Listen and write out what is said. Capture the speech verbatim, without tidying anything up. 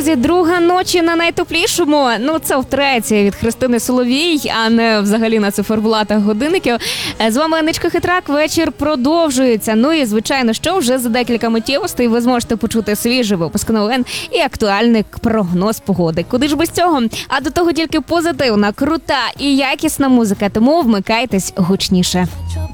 друзі, друга ночі на найтеплішому. Ну, це втретє від Христини Соловій, а не взагалі на циферблатах годинників. З вами Аничка Хитрак. Вечір продовжується. Ну і, звичайно, що вже за декілька миттєвостей ви зможете почути свіжий випуск новин і актуальний прогноз погоди. Куди ж без цього? А до того тільки позитивна, крута і якісна музика, тому вмикайтесь гучніше.